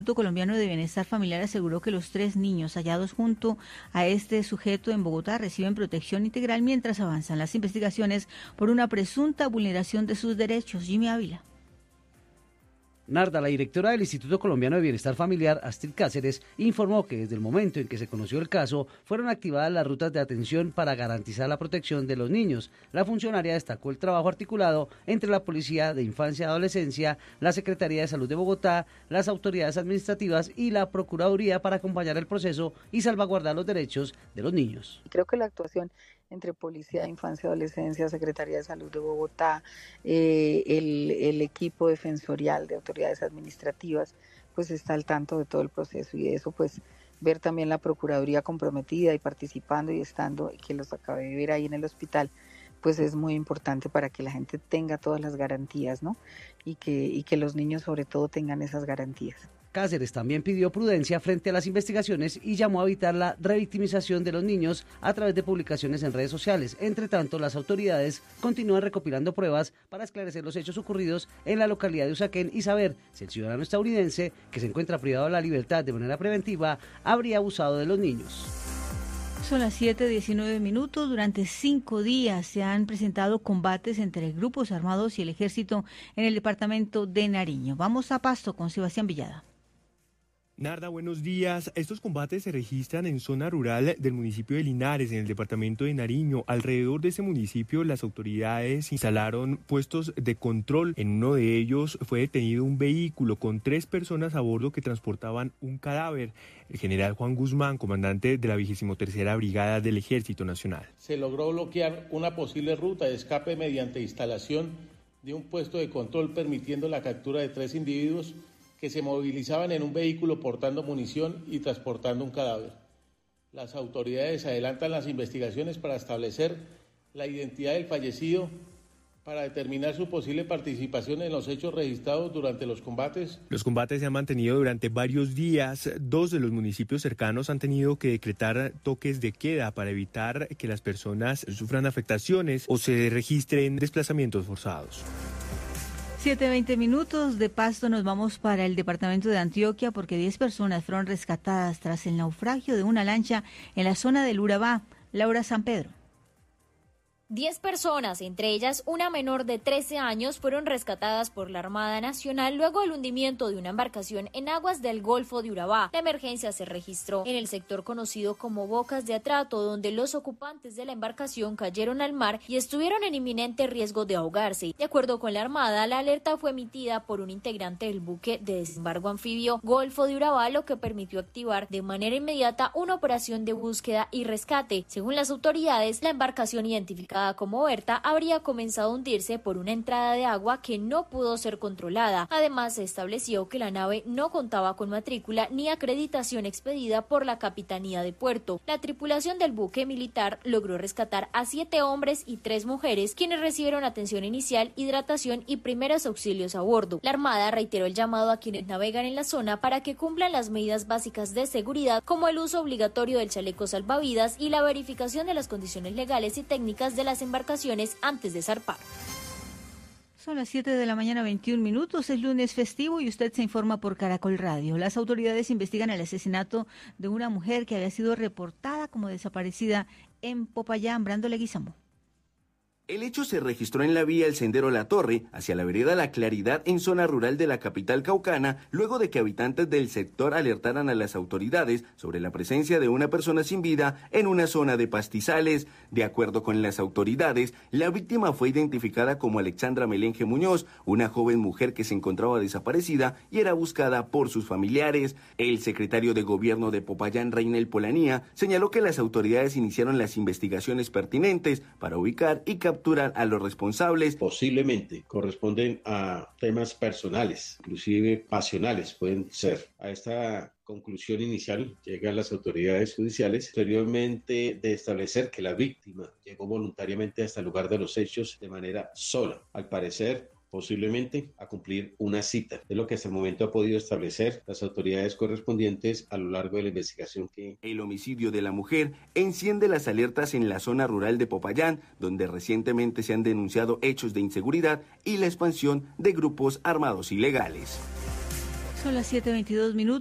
Instituto Colombiano de Bienestar Familiar aseguró que los 3 niños hallados junto a este sujeto en Bogotá reciben protección integral mientras avanzan las investigaciones por una presunta vulneración de sus derechos. Jimmy Ávila. Narda, la directora del Instituto Colombiano de Bienestar Familiar, Astrid Cáceres, informó que desde el momento en que se conoció el caso, fueron activadas las rutas de atención para garantizar la protección de los niños. La funcionaria destacó el trabajo articulado entre la Policía de Infancia y Adolescencia, la Secretaría de Salud de Bogotá, las autoridades administrativas y la Procuraduría para acompañar el proceso y salvaguardar los derechos de los niños. Creo que la actuación entre Policía de Infancia y Adolescencia, Secretaría de Salud de Bogotá, el equipo defensorial de autoridades administrativas, pues está al tanto de todo el proceso, y de eso pues ver también la Procuraduría comprometida y participando y estando, que los acabé de ver ahí en el hospital, pues es muy importante para que la gente tenga todas las garantías, ¿no? Y que los niños sobre todo tengan esas garantías. Cáceres también pidió prudencia frente a las investigaciones y llamó a evitar la revictimización de los niños a través de publicaciones en redes sociales. Entre tanto, las autoridades continúan recopilando pruebas para esclarecer los hechos ocurridos en la localidad de Usaquén y saber si el ciudadano estadounidense, que se encuentra privado de la libertad de manera preventiva, habría abusado de los niños. Son las 7:19. Durante 5 días se han presentado combates entre grupos armados y el ejército en el departamento de Nariño. Vamos a Pasto con Sebastián Villada. Narda, buenos días. Estos combates se registran en zona rural del municipio de Linares, en el departamento de Nariño. Alrededor de ese municipio, las autoridades instalaron puestos de control. En uno de ellos fue detenido un vehículo con 3 personas a bordo que transportaban un cadáver. El general Juan Guzmán, comandante de la 23ª Brigada del Ejército Nacional. Se logró bloquear una posible ruta de escape mediante instalación de un puesto de control, permitiendo la captura de 3 individuos que se movilizaban en un vehículo portando munición y transportando un cadáver. Las autoridades adelantan las investigaciones para establecer la identidad del fallecido, para determinar su posible participación en los hechos registrados durante los combates. Los combates se han mantenido durante varios días. 2 de los municipios cercanos han tenido que decretar toques de queda para evitar que las personas sufran afectaciones o se registren desplazamientos forzados. 7:20. De Pasto nos vamos para el departamento de Antioquia porque 10 personas fueron rescatadas tras el naufragio de una lancha en la zona del Urabá. Laura San Pedro. 10 personas, entre ellas una menor de 13 años, fueron rescatadas por la Armada Nacional luego del hundimiento de una embarcación en aguas del Golfo de Urabá. La emergencia se registró en el sector conocido como Bocas de Atrato, donde los ocupantes de la embarcación cayeron al mar y estuvieron en inminente riesgo de ahogarse. De acuerdo con la Armada, la alerta fue emitida por un integrante del buque de desembarco anfibio Golfo de Urabá, lo que permitió activar de manera inmediata una operación de búsqueda y rescate. Según las autoridades, la embarcación identificada como Berta habría comenzado a hundirse por una entrada de agua que no pudo ser controlada. Además, se estableció que la nave no contaba con matrícula ni acreditación expedida por la Capitanía de Puerto. La tripulación del buque militar logró rescatar a 7 hombres y 3 mujeres, quienes recibieron atención inicial, hidratación y primeros auxilios a bordo. La Armada reiteró el llamado a quienes navegan en la zona para que cumplan las medidas básicas de seguridad, como el uso obligatorio del chaleco salvavidas y la verificación de las condiciones legales y técnicas de las embarcaciones antes de zarpar. Son las 7:21. Es lunes festivo y usted se informa por Caracol Radio. Las autoridades investigan el asesinato de una mujer que había sido reportada como desaparecida en Popayán. Brando Leguizamo. El hecho se registró en la vía El Sendero La Torre, hacia la vereda La Claridad, en zona rural de la capital caucana, luego de que habitantes del sector alertaran a las autoridades sobre la presencia de una persona sin vida en una zona de pastizales. De acuerdo con las autoridades, la víctima fue identificada como Alexandra Melenge Muñoz, una joven mujer que se encontraba desaparecida y era buscada por sus familiares. El secretario de Gobierno de Popayán, Reynel Polanía, señaló que las autoridades iniciaron las investigaciones pertinentes para ubicar y capturar a los responsables. Posiblemente corresponden a temas personales, inclusive pasionales pueden ser. A esta conclusión inicial llegan las autoridades judiciales, posteriormente de establecer que la víctima llegó voluntariamente hasta el lugar de los hechos de manera sola. Al parecer, posiblemente a cumplir una cita. Es lo que hasta el momento ha podido establecer las autoridades correspondientes a lo largo de la investigación. El homicidio de la mujer enciende las alertas en la zona rural de Popayán, donde recientemente se han denunciado hechos de inseguridad y la expansión de grupos armados ilegales. Son las 7:22 minutos.